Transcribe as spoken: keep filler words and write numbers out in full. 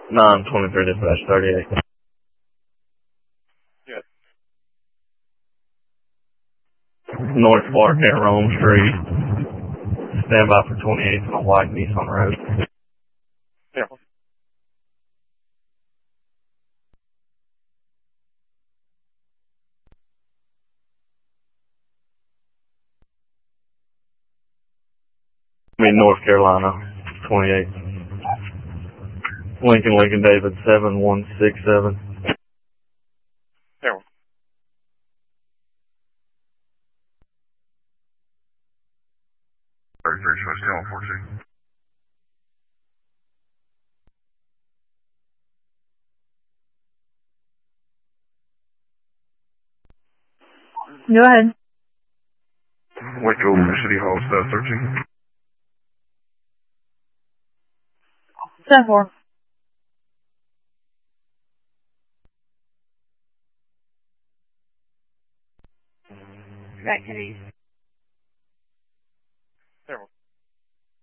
nine twenty-three dispatch thirty-eight. Yes. North Park near Rome Street. Stand by for twenty-eight on White Nissan Road. Yeah. I mean, North Carolina, twenty-eight. Lincoln, Lincoln, David, seven one six seven. Yeah. thirty-three, so still on fourteen. Go ahead. Waco City Hall, staff thirteen. ten four. Back to these. Yeah.